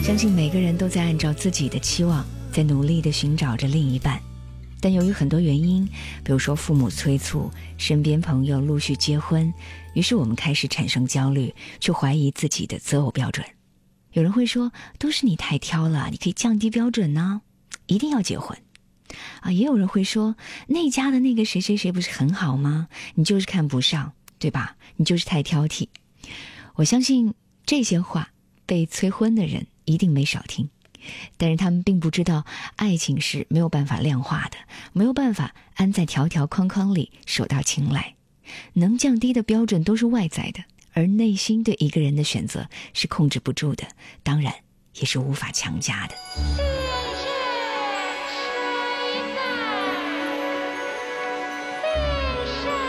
相信每个人都在按照自己的期望，在努力地寻找着另一半。但由于很多原因，比如说父母催促，身边朋友陆续结婚，于是我们开始产生焦虑，去怀疑自己的择偶标准。有人会说，都是你太挑了，你可以降低标准呢，一定要结婚。也有人会说，那家的那个谁谁谁不是很好吗？你就是看不上，对吧？你就是太挑剔。我相信这些话被催婚的人一定没少听，但是他们并不知道，爱情是没有办法量化的，没有办法安在条条框框里手到擒来。能降低的标准都是外在的，而内心对一个人的选择是控制不住的，当然也是无法强加的。